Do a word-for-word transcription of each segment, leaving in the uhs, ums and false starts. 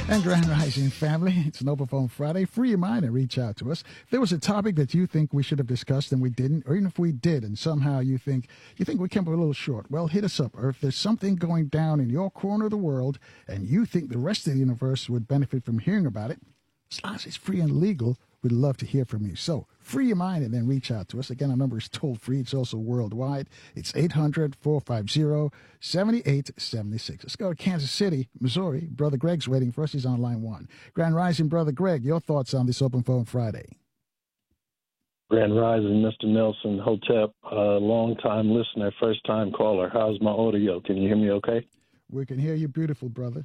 And Grand Rising family, it's an Open Phone Friday. Free your mind and reach out to us. If there was a topic that you think we should have discussed and we didn't, or even if we did and somehow you think you think we came up a little short, well, hit us up. Or if there's something going down in your corner of the world and you think the rest of the universe would benefit from hearing about it, as long as it's free and legal, we'd love to hear from you. So free your mind and then reach out to us. Again, our number is toll free. It's also worldwide. It's eight hundred, four five zero, seven eight seven six. Let's go to Kansas City, Missouri. Brother Greg's waiting for us. He's on line one. Grand Rising, Brother Greg, your thoughts on this Open Phone Friday? Grand Rising, Mister Nelson, Hotep, uh, long-time listener, first-time caller. How's my audio? Can you hear me okay? We can hear you beautiful, brother.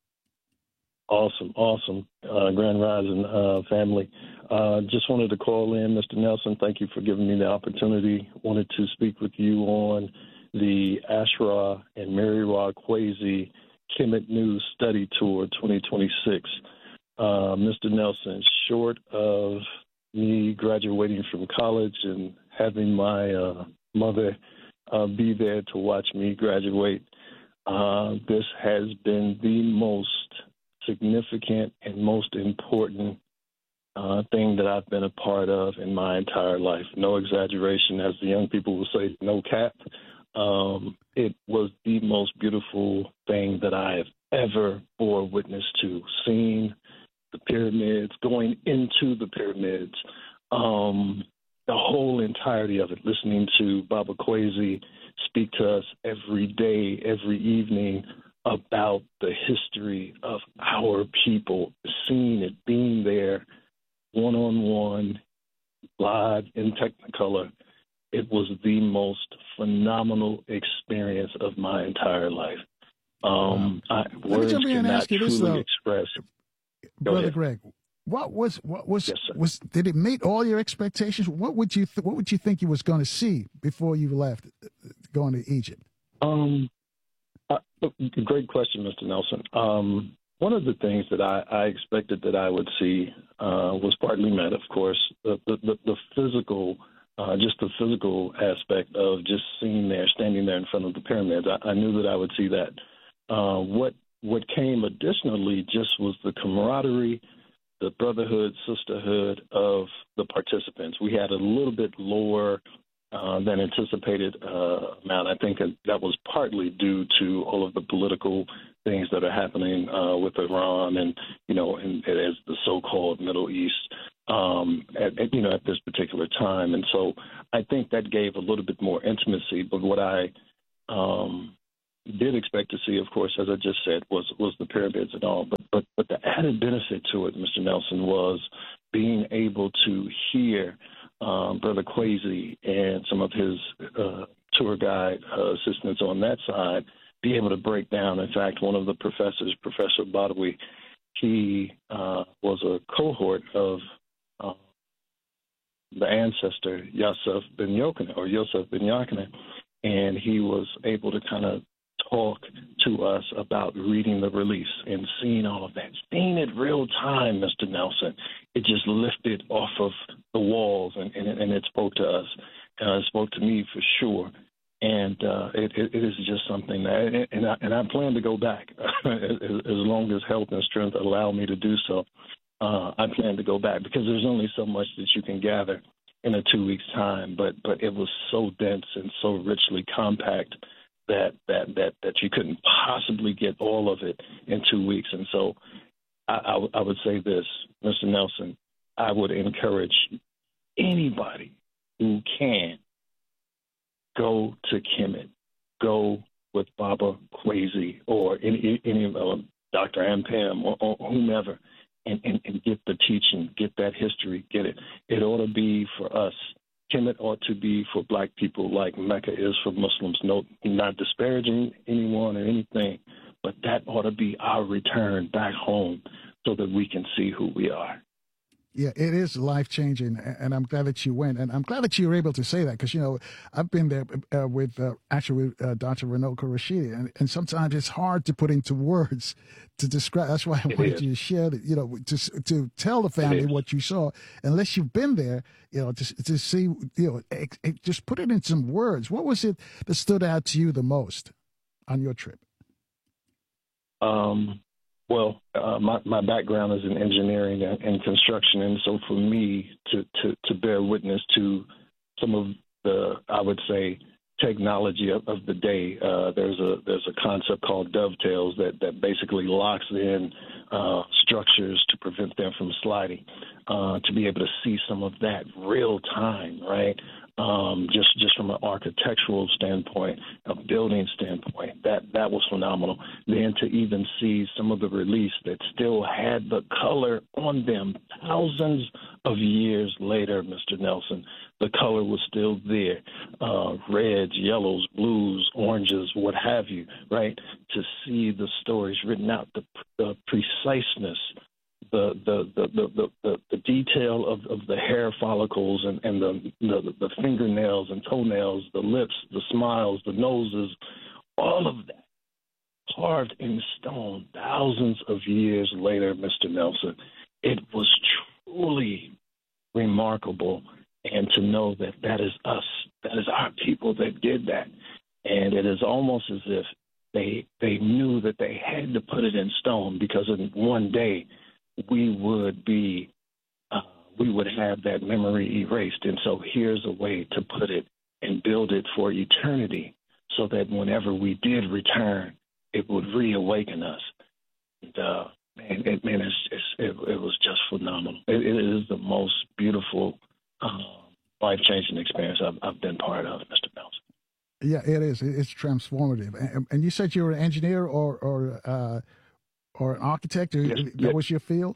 Awesome, awesome. Uh, Grand Rising uh, family. Uh, just wanted to call in, Mister Nelson. Thank you for giving me the opportunity. Wanted to speak with you on the Ashraf and Mary Kwesi Kemet News Study Tour twenty twenty-six. Uh, Mister Nelson, short of me graduating from college and having my uh, mother uh, be there to watch me graduate, uh, this has been the most significant and most important uh, thing that I've been a part of in my entire life. No exaggeration, as the young people will say, no cap. Um, it was the most beautiful thing that I have ever bore witness to, seeing the pyramids, going into the pyramids, um, the whole entirety of it, listening to Baba Kwesi speak to us every day, every evening, about the history of our people, seeing it, being there, one-on-one, live in Technicolor. It was the most phenomenal experience of my entire life. Um, I, words cannot truly this, express. Brother ahead. Greg, what was what was yes, was did it meet all your expectations? What would you th- what would you think you was going to see before you left, going to Egypt? Um. Uh, great question, Mister Nelson. Um, one of the things that I, I expected that I would see uh, was partly met, of course, the, the, the, the physical, uh, just the physical aspect of just seeing there, standing there in front of the pyramids. I, I knew that I would see that. Uh, what what came additionally just was the camaraderie, the brotherhood, sisterhood of the participants. We had a little bit lower Uh, than anticipated uh, amount. I think that, that was partly due to all of the political things that are happening uh, with Iran and, you know, and, and as the so-called Middle East, um, at, at, you know, at this particular time. And so I think that gave a little bit more intimacy. But what I um, did expect to see, of course, as I just said, was was the pyramids and all. But, but, but the added benefit to it, Mister Nelson, was being able to hear Um, Brother Kwesi and some of his uh, tour guide uh, assistants on that side be able to break down. In fact, one of the professors, Professor Badawi, he uh, was a cohort of uh, the ancestor Yosef ben Yochanan, or Yosef ben Yochanan, and he was able to kind of talk to us about reading the reliefs and seeing all of that, seeing it real time, Mister Nelson. It just lifted off of the walls, and, and, and it spoke to us. Uh, it spoke to me for sure. And uh, it, it, it is just something that, and I, and I plan to go back as, as long as health and strength allow me to do so. Uh, I plan to go back because there's only so much that you can gather in a two weeks time, but but it was so dense and so richly compact that that that that you couldn't possibly get all of it in two weeks. And so I, I, w- I would say this, Mister Nelson, I would encourage anybody who can go to Kemet, go with Baba Kwesi or any, any of uh, Doctor Ampam or, or whomever, and, and, and get the teaching, get that history, get it. It ought to be for us. Kemet ought to be for black people like Mecca is for Muslims. No, not disparaging anyone or anything, but that ought to be our return back home so that we can see who we are. Yeah, it is life-changing, and I'm glad that you went. And I'm glad that you were able to say that because, you know, I've been there uh, with, uh, actually, with uh, Doctor Runoko Rashidi, and, and sometimes it's hard to put into words to describe. That's why I It wanted is. you to share, the, you know, to, to tell the family what you saw. Unless you've been there, you know, to, to see, you know, it, it, just put it in some words. What was it that stood out to you the most on your trip? Um. Well, uh, my, my background is in engineering and, and construction, and so for me to, to, to bear witness to some of the, I would say, technology of, of the day, uh, there's a there's a concept called dovetails that, that basically locks in uh, structures to prevent them from sliding. Uh, to be able to see some of that real time, right? Um, just just from an architectural standpoint, a building standpoint, that that was phenomenal. Then to even see some of the release that still had the color on them thousands of years later, Mister Nelson, the color was still there, uh, reds, yellows, blues, oranges, what have you, right? To see the stories written out, the, the preciseness, The the, the, the, the the detail of, of the hair follicles and, and the, the the fingernails and toenails, the lips, the smiles, the noses, all of that carved in stone thousands of years later, Mister Nelson. It was truly remarkable, and to know that that is us, that is our people that did that. And it is almost as if they they knew that they had to put it in stone, because in one day we would be, uh, we would have that memory erased. And so here's a way to put it and build it for eternity, so that whenever we did return, it would reawaken us. And, uh, man, it, man it's, it's, it, it was just phenomenal. It, it is the most beautiful, uh, life-changing experience I've, I've been part of, Mister Nelson. Yeah, it is. It's transformative. And, and you said you were an engineer or, or, uh, or an architect, or yes, that yes. was your field?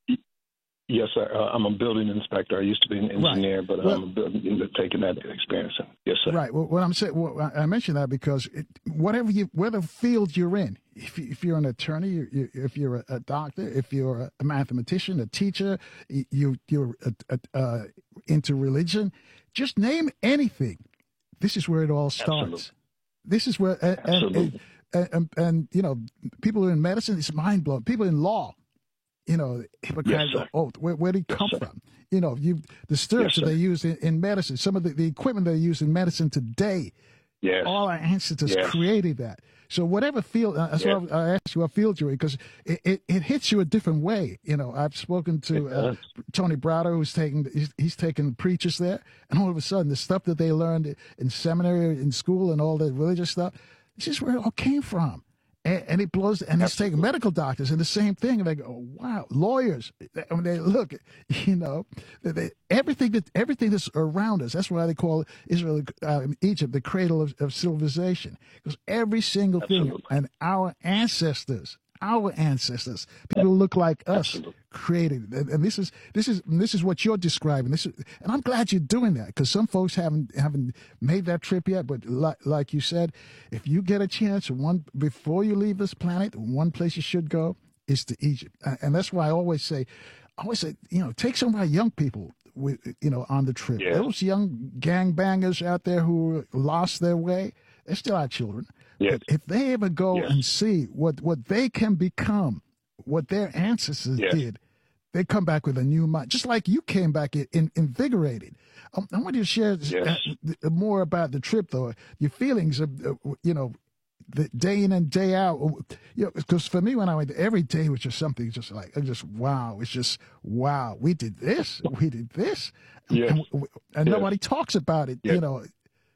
Yes, sir. Uh, I'm a building inspector. I used to be an engineer, right. but well, I'm a building, taking that experience. Yes, sir. Right. Well, what I'm saying, well, I mentioned that because it, whatever you, whatever field you're in, if, you, if you're an attorney, you, you, if you're a, a doctor, if you're a mathematician, a teacher, you, you're a, a, uh, into religion, just name anything. This is where it all starts. Absolutely. This is where, and, Absolutely. And, and, and, you know, people who are in medicine, it's mind blowing. People in law, you know, Hippocratic yes, oath, where, where did he come yes, from? You know, you the stirrups yes, that they use in, in medicine, some of the, the equipment they use in medicine today, yes. all our ancestors yes. created that. So whatever field, uh, that's yes. why I asked you what field you're in, because it, it, it hits you a different way. You know, I've spoken to uh, Tony Browder, who's taking, he's, he's taking preachers there, and all of a sudden the stuff that they learned in seminary, in school, and all the religious stuff, this is where it all came from. And, and it blows, and it's taking medical doctors and the same thing. And they go, oh, wow, lawyers. I mean, they look, you know, they, they, everything that everything that's around us. That's why they call Israel, uh, Egypt, the cradle of, of civilization, because every single Absolutely. thing, and our ancestors, our ancestors, people who look like us, Absolutely. created it. And, and this is this is this is what you're describing. This is, and I'm glad you're doing that, because some folks haven't haven't made that trip yet. But like, like you said, if you get a chance, one before you leave this planet, one place you should go is to Egypt. And that's why I always say, I always say, you know, take some of our young people with, you know, on the trip. Yes. Those young gangbangers out there who lost their way, they're still our children. Yes. But if they ever go yes. and see what, what they can become, what their ancestors yes. did, they come back with a new mind, just like you came back in, in, invigorated. Um, I want you to share yes. uh, more about the trip, though. Your feelings of, uh, you know, the day in and day out. You know, because for me, when I went, every day was just something just like, just wow. It's just, wow, we did this, we did this. Yes. And, and, and yes. nobody talks about it, yes. you know.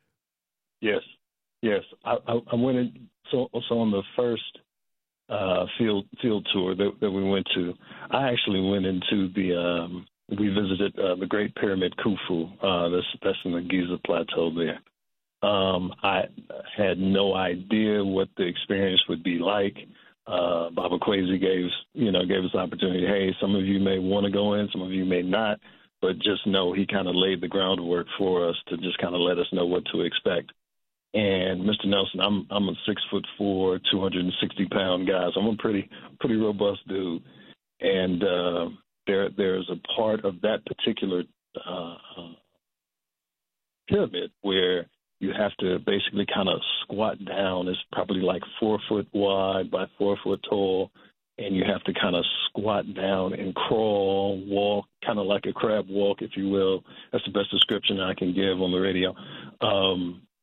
Yes. Yes. I, I, I went in, so, so on the first uh, field field tour that, that we went to, I actually went into the, um, we visited uh, the Great Pyramid Khufu. Uh, that's, that's in the Giza Plateau there. Um, I had no idea what the experience would be like. Uh, Baba Kwesi gave, you know, gave us the opportunity. Hey, some of you may want to go in, some of you may not, but just know he kind of laid the groundwork for us to just kind of let us know what to expect. And Mister Nelson, I'm I'm a six foot four, two hundred sixty pound guy. So I'm a pretty pretty robust dude. And uh, there there's a part of that particular uh, pyramid where you have to basically kind of squat down. It's probably like four foot wide by four foot tall, and you have to kind of squat down and crawl, walk, kind of like a crab walk, if you will. That's the best description I can give on the radio. Um,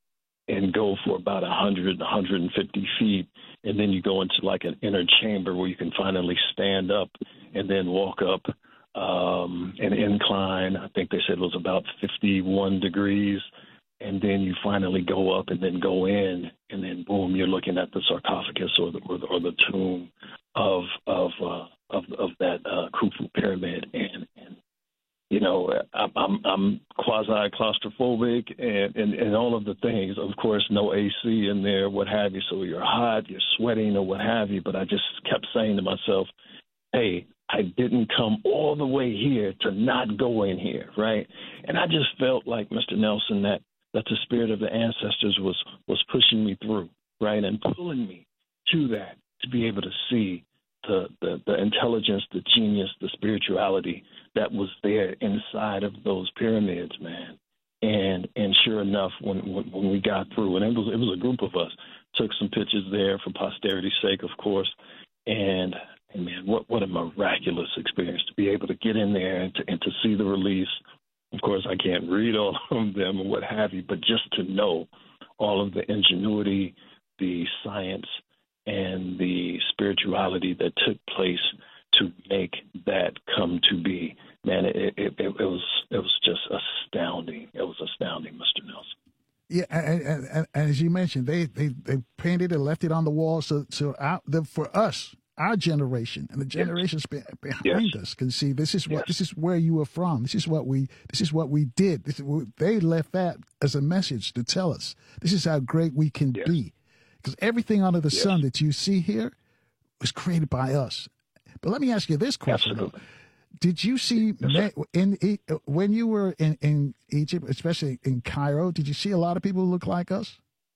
and go for about one hundred, one hundred fifty feet. And then you go into like an inner chamber where you can finally stand up and then walk up um, an incline. I think they said it was about fifty-one degrees. And then you finally go up and then go in, and then boom, you're looking at the sarcophagus or the or the, or the tomb of of uh, of, of that uh, Khufu pyramid. And, and you know, I'm I'm, I'm quasi claustrophobic and, and and all of the things. Of course, no A C in there, what have you. So you're hot, you're sweating, or what have you. But I just kept saying to myself, hey, I didn't come all the way here to not go in here, right? And I just felt like, Mister Nelson, that that the spirit of the ancestors was was pushing me through, right, and pulling me to that, to be able to see the, the, the intelligence, the genius, the spirituality that was there inside of those pyramids, man. And and sure enough, when when, when we got through, and it was, it was a group of us, took some pictures there for posterity's sake, of course, and, and man, what, what a miraculous experience to be able to get in there and to, and to see the release. Of course, I can't read all of them and what have you, but just to know all of the ingenuity, the science, and the spirituality that took place to make that come to be, man, it, it, it, it was it was just astounding. It was astounding, Mister Nelson. Yeah, and, and, and as you mentioned, they, they, they painted it, left it on the wall, so so our, the, for us, our generation and the generations yes. be, behind yes. us can see this is what yes. this is where you were from. This is what we this is what we did. This is what, they left that as a message to tell us this is how great we can yes. be, because everything under the yes. sun that you see here was created by us. But let me ask you this question: Absolutely. Did you see yes, in when you were in, in Egypt, especially in Cairo? Did you see a lot of people who look like us?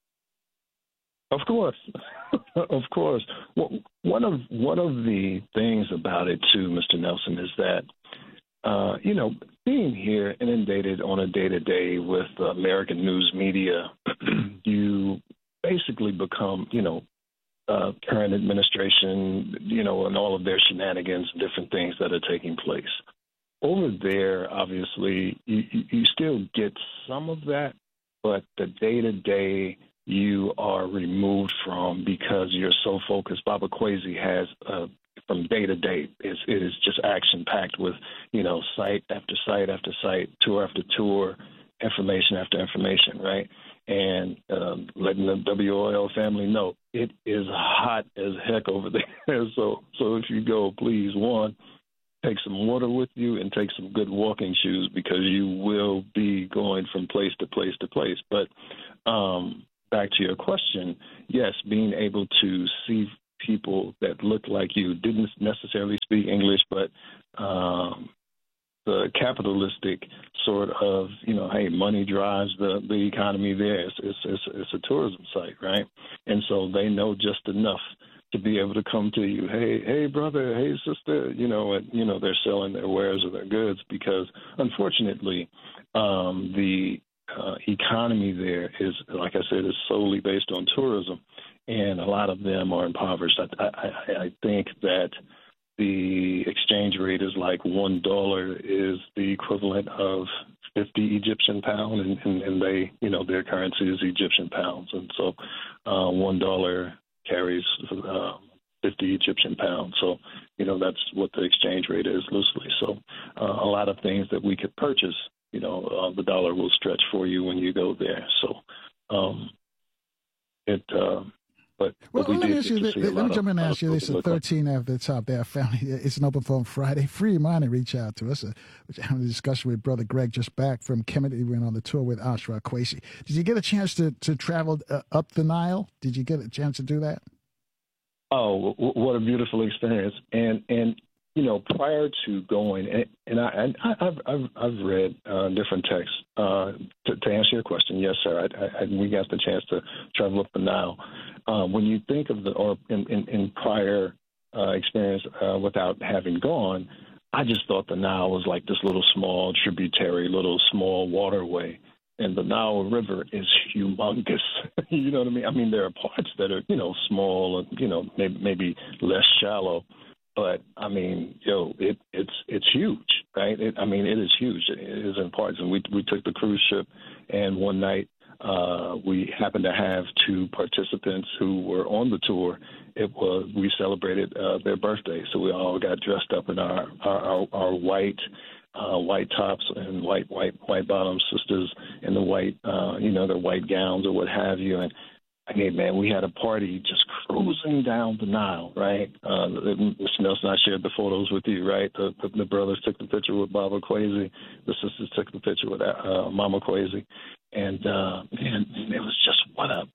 Of course, of course. Well, one of one of the things about it too, Mister Nelson, is that uh, you know, being here inundated on a day to day with uh, American news media, you basically become, you know, uh, current administration, you know, and all of their shenanigans, different things that are taking place over there. Obviously, you, you still get some of that, but the day to day you are removed from because you're so focused. Baba Kwesi has, uh, from day to day, is it is just action packed with, you know, site after site after site, tour after tour, information after information, right? And um, letting the W O L family know it is hot as heck over there. so, so if you go, please, one, take some water with you and take some good walking shoes, because you will be going from place to place to place. But um, back to your question, yes, being able to see people that look like you, didn't necessarily speak English, but um, the capitalistic sort of, you know, hey, money drives the, the economy there. It's, it's, it's, it's a tourism site, right? And so they know just enough to be able to come to you, hey, hey, brother, hey, sister, you know, and, you know, they're selling their wares or their goods, because unfortunately um, the uh, economy there is, like I said, is solely based on tourism, and a lot of them are impoverished. I, I, I think that the exchange rate is like one dollar is the equivalent of fifty Egyptian pound, and, and, and they, you know, their currency is Egyptian pounds, and so uh, one dollar carries uh, fifty Egyptian pounds. So, you know, that's what the exchange rate is loosely. So uh, a lot of things that we could purchase, you know, uh, the dollar will stretch for you when you go there. So um, it. Uh, But, well, but we let me ask you. Let, let me jump in and ask you. This is thirteen at the top there. Family. It's an open phone Friday. Free your mind and reach out to us. Uh, we're having a discussion with Brother Greg, just back from Kemet. He went on the tour with Ashra Kwesi. Did you get a chance to to travel uh, up the Nile? Did you get a chance to do that? Oh, w- what a beautiful experience! And and you know, prior to going, and, and I and I've I've I've read uh, different texts uh, to, to answer your question. Yes, sir. I, I, we got the chance to travel up the Nile. Uh, when you think of the, or in, in, in prior uh, experience uh, without having gone, I just thought the Nile was like this little small tributary, little small waterway. And the Nile River is humongous. You know what I mean? I mean, there are parts that are, you know, small and, you know, maybe, maybe less shallow. But, I mean, yo, it, it's it's huge, right? It, I mean, it is huge. It is in parts. And we we took the cruise ship, and one night uh, we happened to have two participants who were on the tour. It was we celebrated uh, their birthday, so we all got dressed up in our our, our, our white uh, white tops and white white white bottoms. Sisters in the white, uh, you know, their white gowns or what have you. And I mean, man, we had a party just cruising down the Nile, right? Uh, Mister Nelson, I shared the photos with you, right? The, the, the brothers took the picture with Baba Kwesi. The sisters took the picture with uh, Mama Kwesi. And, uh, man, it was just what a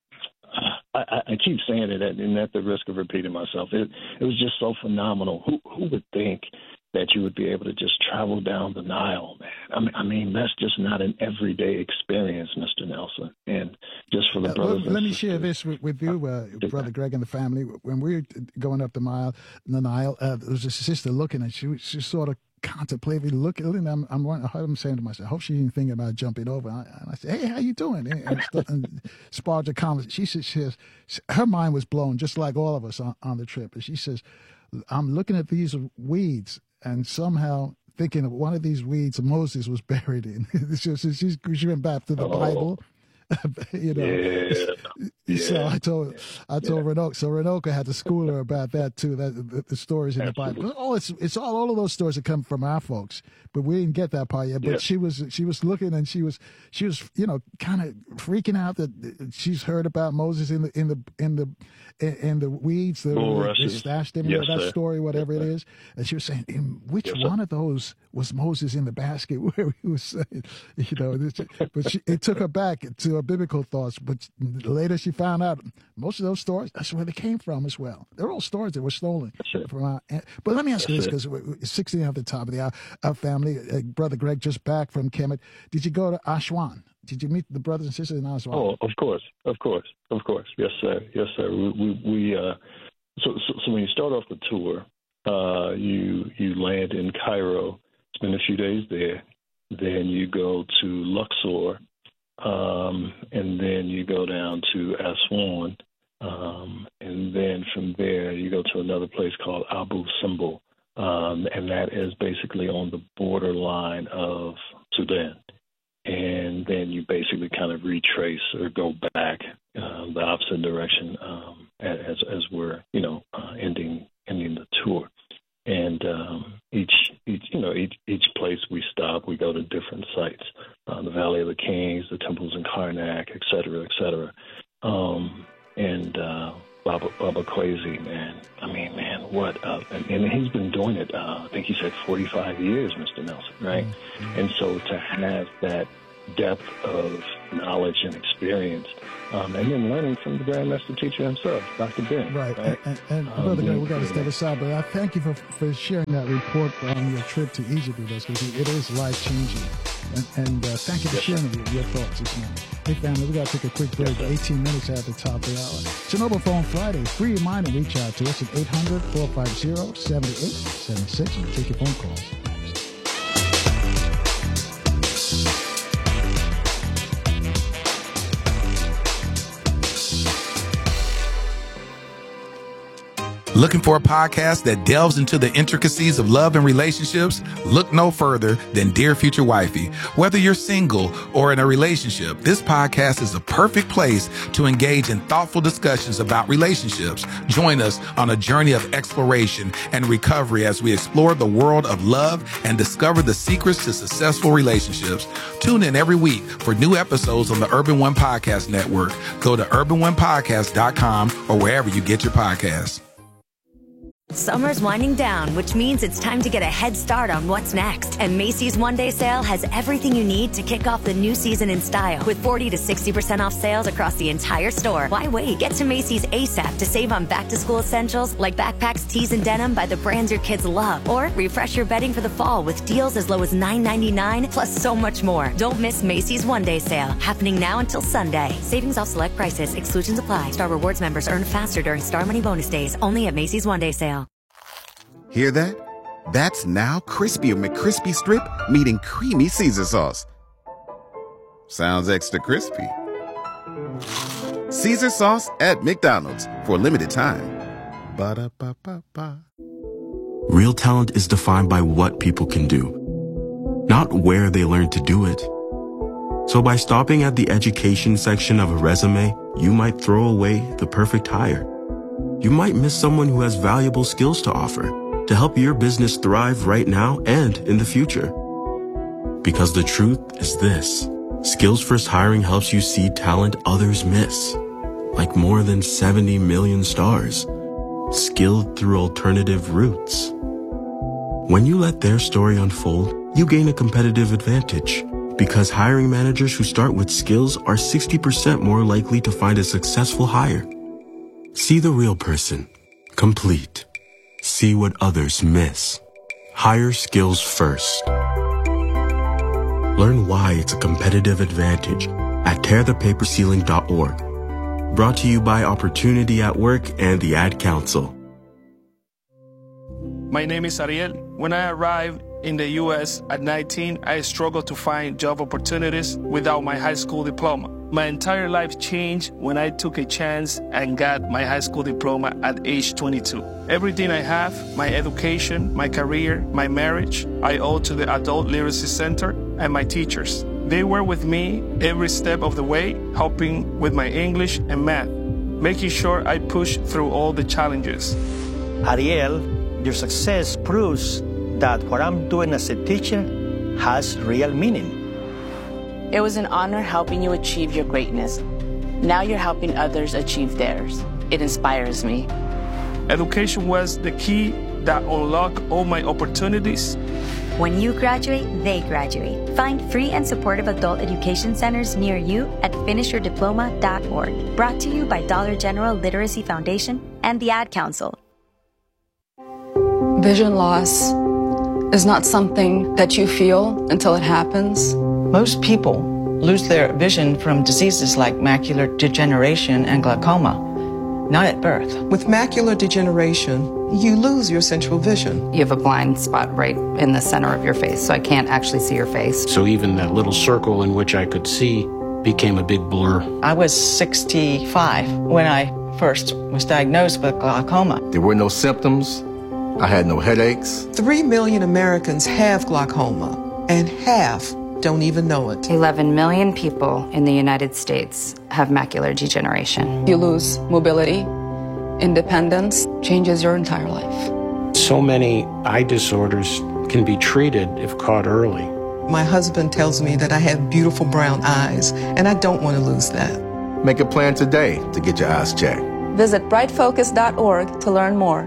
– I, I keep saying it, and at the risk of repeating myself. It, it was just so phenomenal. Who, who would think that you would be able to just travel down the Nile, man? I mean, I mean that's just not an everyday experience, Mister Nelson. And just for the uh, brothers Let, let me sisters, share this with, with you, uh, Brother Greg and the family. When we were going up the mile, the Nile, uh, there was a sister looking, and she, she sort of contemplatively looking. I'm, I'm, I'm saying to myself, I hope she didn't think about jumping over. And I, and I said, hey, how you doing? And, and, and sparked a conversation. She says, she says, her mind was blown, just like all of us on, on the trip. And she says, I'm looking at these weeds and somehow thinking of one of these weeds Moses was buried in. she, she, she went back to the oh. Bible. you know, yeah. so yeah. I told I told yeah. Renoka. So Renoka had to school her about that too. That the, the stories in Absolutely. the Bible. Oh, it's it's all all of those stories that come from our folks, but we didn't get that part yet. But yeah. she was she was looking and she was she was you know kind of freaking out that she's heard about Moses in the in the in the in, in the weeds. The, they stashed him. Yes, you know, that sir. story, whatever yes, it is. And she was saying, in which yes, one sir. of those was Moses in the basket where he was saying, you know, this, but she, it took her back to her biblical thoughts. But later she found out most of those stories, that's where they came from as well. They're all stories that were stolen from our. But let me ask you this, because sixteen at the top of the hour, our family, uh, Brother Greg, just back from Kemet. Did you go to Aswan? Did you meet the brothers and sisters in Aswan? Oh, of course, of course, of course. Yes, sir. Yes, sir. We, we, we uh, so, so, so when you start off the tour, uh, you you land in Cairo, spend a few days there, then you go to Luxor, um, and then you go down to Aswan, um, and then from there you go to another place called Abu Simbel, um, and that is basically on the borderline of Sudan. And then you basically kind of retrace or go back uh, the opposite direction um, as as we're you know uh, ending ending the tour. And um, each each you know each each place we stop, we go to different sites, uh, the Valley of the Kings, the temples in Karnak, et cetera, et cetera. Um, and uh, Baba, Baba Kwesi, man, I mean, man, what? Uh, and, and he's been doing it. Uh, I think he said forty-five years, Mister Nelson, right? Mm-hmm. And so to have that depth of knowledge and experience, um, and then learning from the Grand Master Teacher himself, Doctor Ben. Right, right? and, and, and um, Brother Greg, we got to step aside, but I thank you for for sharing that report on your trip to Egypt with us, because it is life changing. And, and uh, thank you for yes, sharing your, your thoughts this morning. Hey, family, we got to take a quick break. Yes, eighteen minutes at the top of the hour. Chernobyl Phone Friday. Free your mind and reach out to us at eight hundred, four five zero, seven eight seven six. We'll take your phone calls. Looking for a podcast that delves into the intricacies of love and relationships? Look no further than Dear Future Wifey. Whether you're single or in a relationship, this podcast is a perfect place to engage in thoughtful discussions about relationships. Join us on a journey of exploration and recovery as we explore the world of love and discover the secrets to successful relationships. Tune in every week for new episodes on the Urban One Podcast Network. Go to urban one podcast dot com or wherever you get your podcasts. Summer's winding down, which means it's time to get a head start on what's next. And Macy's One Day Sale has everything you need to kick off the new season in style with forty to sixty percent off sales across the entire store. Why wait? Get to Macy's ASAP to save on back-to-school essentials like backpacks, tees, and denim by the brands your kids love. Or refresh your bedding for the fall with deals as low as nine ninety-nine, plus so much more. Don't miss Macy's One Day Sale, happening now until Sunday. Savings off select prices. Exclusions apply. Star Rewards members earn faster during Star Money bonus days. Only at Macy's One Day Sale. Hear that? That's now Crispy McCrispy Strip meeting Creamy Caesar Sauce. Sounds extra crispy. Caesar Sauce at McDonald's for a limited time. Ba-da-ba-ba-ba. Real talent is defined by what people can do, not where they learn to do it. So by stopping at the education section of a resume, you might throw away the perfect hire. You might miss someone who has valuable skills to offer to help your business thrive right now and in the future. Because the truth is this, Skills First Hiring helps you see talent others miss, like more than seventy million stars, skilled through alternative routes. When you let their story unfold, you gain a competitive advantage because hiring managers who start with skills are sixty percent more likely to find a successful hire. See the real person, complete. See what others miss. Hire skills first. Learn why it's a competitive advantage at tear the paper ceiling dot org. Brought to you by Opportunity at Work and the Ad Council. My name is Ariel. When I arrived in the U S at nineteen, I struggled to find job opportunities without my high school diploma. My entire life changed when I took a chance and got my high school diploma at age twenty-two. Everything I have, my education, my career, my marriage, I owe to the Adult Literacy Center and my teachers. They were with me every step of the way, helping with my English and math, making sure I pushed through all the challenges. Ariel, your success proves that what I'm doing as a teacher has real meaning. It was an honor helping you achieve your greatness. Now you're helping others achieve theirs. It inspires me. Education was the key that unlocked all my opportunities. When you graduate, they graduate. Find free and supportive adult education centers near you at finish your diploma dot org. Brought to you by Dollar General Literacy Foundation and the Ad Council. Vision loss is not something that you feel until it happens. Most people lose their vision from diseases like macular degeneration and glaucoma, not at birth. With macular degeneration, you lose your central vision. You have a blind spot right in the center of your face, so I can't actually see your face. So even that little circle in which I could see became a big blur. I was sixty-five when I first was diagnosed with glaucoma. There were no symptoms. I had no headaches. Three million Americans have glaucoma, and half don't even know it. eleven million people in the United States have macular degeneration. You lose mobility, independence, changes your entire life. So many eye disorders can be treated if caught early. My husband tells me that I have beautiful brown eyes, and I don't want to lose that. Make a plan today to get your eyes checked. Visit bright focus dot org to learn more.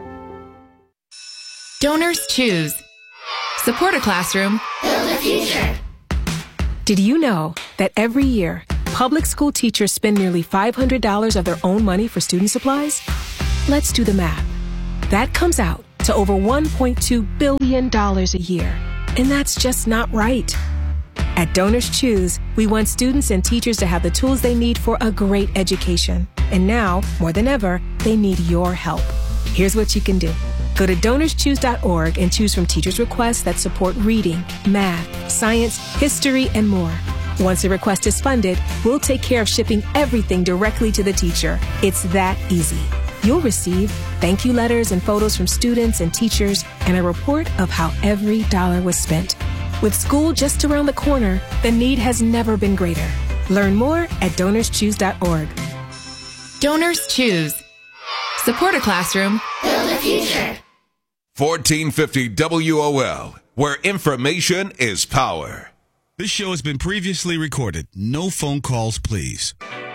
Donors Choose. Support a classroom. Build a future. Did you know that every year, public school teachers spend nearly five hundred dollars of their own money for student supplies? Let's do the math. That comes out to over one point two billion dollars a year. And that's just not right. At Donors Choose, we want students and teachers to have the tools they need for a great education. And now, more than ever, they need your help. Here's what you can do. Go to donors choose dot org and choose from teachers' requests that support reading, math, science, history, and more. Once a request is funded, we'll take care of shipping everything directly to the teacher. It's that easy. You'll receive thank you letters and photos from students and teachers and a report of how every dollar was spent. With school just around the corner, the need has never been greater. Learn more at donors choose dot org. Donors Choose. Support a classroom. Build a future. fourteen fifty W O L, where information is power. This show has been previously recorded. No phone calls, please.